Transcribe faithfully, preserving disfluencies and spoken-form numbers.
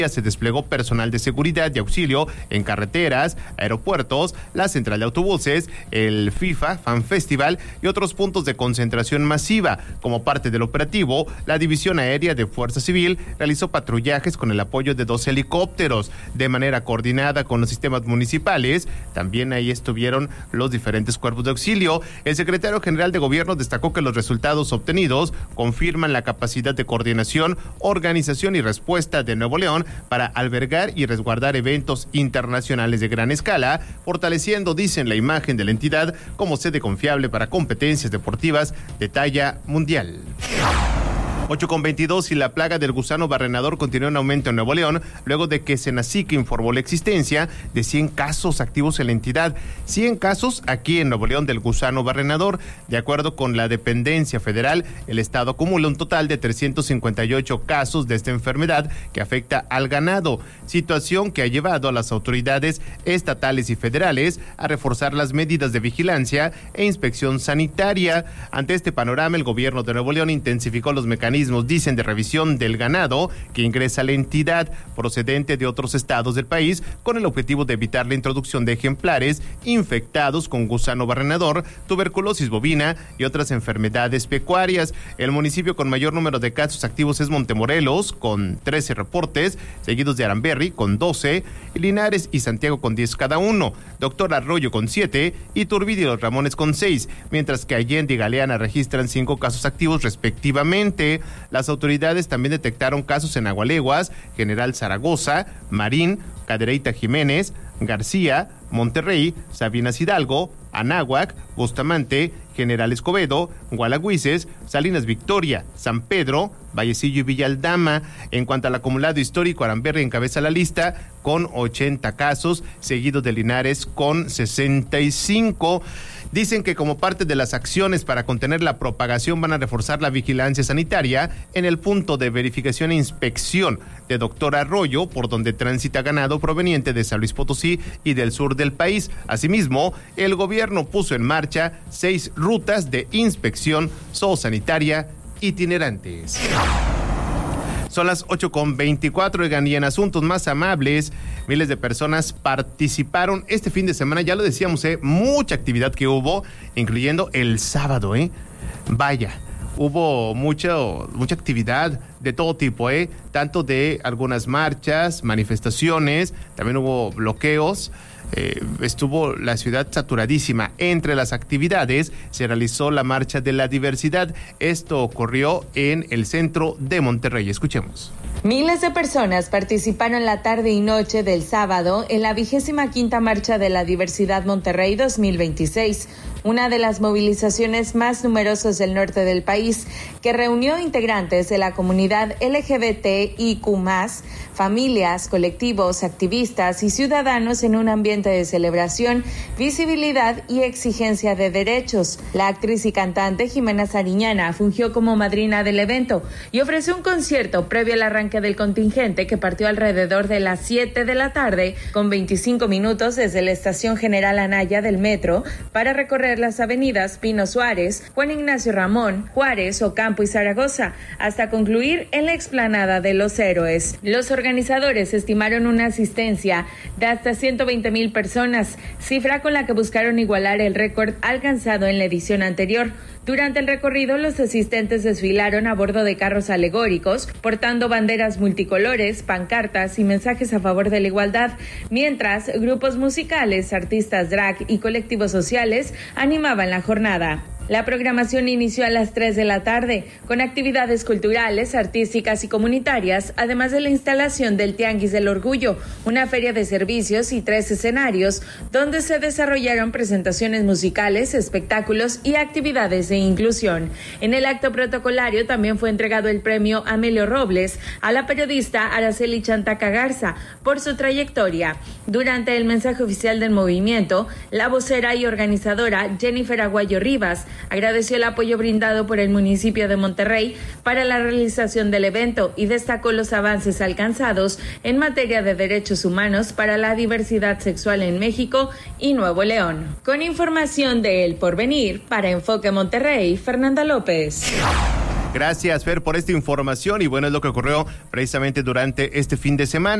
se desplegó personal de seguridad y auxilio en carreteras, aeropuertos, la central de autobuses, el FIFA Fan Festival y otros puntos de concentración masiva. Como parte del operativo, la División Aérea de Fuerza Civil realizó patrullajes con el apoyo de dos helicópteros de manera coordinada con los sistemas municipales. También ahí estuvieron los diferentes cuerpos de auxilio. El secretario general de Gobierno destacó que los resultados obtenidos confirman la capacidad de coordinación, organización y respuesta de Nuevo León para albergar y resguardar eventos internacionales de gran escala, fortaleciendo, dicen, la imagen de la entidad como sede confiable para competencias deportivas de talla mundial. ocho con veintidós y la plaga del gusano barrenador continúa en aumento en Nuevo León, luego de que Senacica informó la existencia de cien casos activos en la entidad. cien casos aquí en Nuevo León del gusano barrenador. De acuerdo con la dependencia federal, el estado acumula un total de trescientos cincuenta y ocho casos de esta enfermedad que afecta al ganado, situación que ha llevado a las autoridades estatales y federales a reforzar las medidas de vigilancia e inspección sanitaria. Ante este panorama, el gobierno de Nuevo León intensificó los mecanismos dicen de revisión del ganado que ingresa a la entidad procedente de otros estados del país con el objetivo de evitar la introducción de ejemplares infectados con gusano barrenador, tuberculosis bovina y otras enfermedades pecuarias. El municipio con mayor número de casos activos es Montemorelos con trece reportes, seguidos de Aramberri con doce, Linares y Santiago con diez cada uno, Doctor Arroyo con siete y Turbide y Los Ramones con seis, mientras que Allende y Galeana registran cinco casos activos respectivamente. Las autoridades también detectaron casos en Agualeguas, General Zaragoza, Marín, Cadereyta Jiménez, García, Monterrey, Sabinas Hidalgo, Anáhuac, Bustamante, General Escobedo, Gualagüises, Salinas Victoria, San Pedro, Vallecillo y Villa Aldama. En cuanto al acumulado histórico, Aramberri encabeza la lista con ochenta casos, seguido de Linares con sesenta y cinco. Dicen que como parte de las acciones para contener la propagación van a reforzar la vigilancia sanitaria en el punto de verificación e inspección de Doctor Arroyo, por donde transita ganado proveniente de San Luis Potosí y del sur del país. Asimismo, el gobierno puso en marcha seis rutas de inspección zoosanitaria itinerantes. Son las ocho con veinticuatro, oigan, y en asuntos más amables, miles de personas participaron este fin de semana, ya lo decíamos, eh, mucha actividad que hubo, incluyendo el sábado, eh. Vaya, hubo mucho, mucha actividad de todo tipo, eh, tanto de algunas marchas, manifestaciones, también hubo bloqueos. Eh, estuvo la ciudad saturadísima. Entre las actividades se realizó la Marcha de la Diversidad. Esto ocurrió en el centro de Monterrey. Escuchemos. Miles de personas participaron la tarde y noche del sábado en la vigésima quinta Marcha de la Diversidad Monterrey dos mil veintiséis, una de las movilizaciones más numerosas del norte del país, que reunió integrantes de la comunidad L G B T I Q más, familias, colectivos, activistas y ciudadanos en un ambiente de celebración, visibilidad y exigencia de derechos. La actriz y cantante Jimena Sariñana fungió como madrina del evento y ofreció un concierto previo al arranque del contingente, que partió alrededor de las siete de la tarde con veinticinco minutos desde la Estación General Anaya del metro para recorrer las avenidas Pino Suárez, Juan Ignacio Ramón, Juárez, Ocampo y Zaragoza, hasta concluir en la explanada de los Héroes. Los organizadores estimaron una asistencia de hasta ciento veinte mil personas, cifra con la que buscaron igualar el récord alcanzado en la edición anterior. Durante el recorrido, los asistentes desfilaron a bordo de carros alegóricos, portando banderas multicolores, pancartas y mensajes a favor de la igualdad, mientras grupos musicales, artistas drag y colectivos sociales animaban la jornada. La programación inició a las tres de la tarde, con actividades culturales, artísticas y comunitarias, además de la instalación del Tianguis del Orgullo, una feria de servicios y tres escenarios, donde se desarrollaron presentaciones musicales, espectáculos y actividades de inclusión. En el acto protocolario también fue entregado el premio Amelio Robles a la periodista Araceli Chantaca Garza por su trayectoria. Durante el mensaje oficial del movimiento, la vocera y organizadora Jennifer Aguayo Rivas agradeció el apoyo brindado por el municipio de Monterrey para la realización del evento y destacó los avances alcanzados en materia de derechos humanos para la diversidad sexual en México y Nuevo León. Con información de El Porvenir, para Enfoque Monterrey, Fernanda López. Gracias, Fer, por esta información y bueno, es lo que ocurrió precisamente durante este fin de semana.